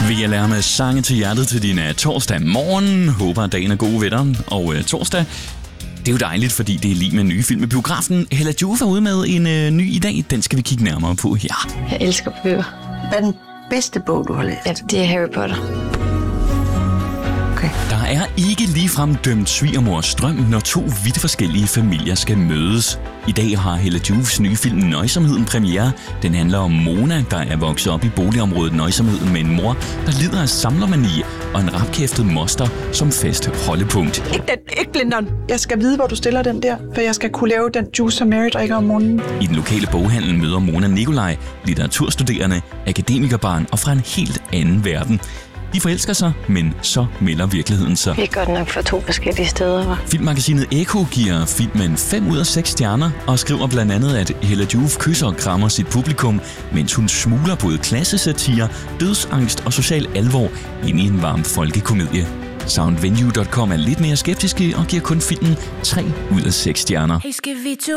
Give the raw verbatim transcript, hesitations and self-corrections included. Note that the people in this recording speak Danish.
Vil jeg lære med sange til hjertet til din uh, torsdag morgen. Håber, at dagen er god ved dig. Og uh, torsdag, det er jo dejligt, fordi det er lige med en ny film i biografen. Hella Joof er ude med en uh, ny i dag. Den skal vi kigge nærmere på her. Jeg elsker bøger. Hvad er den bedste bog, du har læst? Ja, det er Harry Potter. Okay. Der er ikke ligefrem dømt svigermors drøm, når to vidt forskellige familier skal mødes. I dag har Hella Joofs nye film Nøjsomheden premiere. Den handler om Mona, der er vokset op i boligområdet Nøjsomheden med en mor, der lider af samlermani og en rapkæftet moster som fast holdepunkt. Ikke den, ikke blinderen. Jeg skal vide, hvor du stiller den der, for jeg skal kunne lave den juice, som Mary drikker om morgenen. I den lokale boghandel møder Mona Nikolaj, litteraturstuderende, akademikerbarn og fra en helt anden verden. De forelsker sig, men så melder virkeligheden sig. Vi er godt nok fra to forskellige steder, hva'? Filmmagasinet Eko giver filmen fem ud af seks stjerner og skriver blandt andet, at Hella Joof kysser og krammer sit publikum, mens hun smugler både klassesatire, dødsangst og social alvor ind i en varm folkekomedie. Soundvenue punktum com er lidt mere skeptiske og giver kun filmen tre ud af seks stjerner.